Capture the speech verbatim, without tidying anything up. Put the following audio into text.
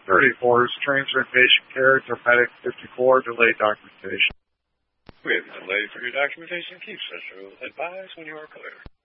thirty-four is transfer patient care to Medic fifty-four, delayed documentation. We have a delay for your documentation. Keep such rules advised when you are clear.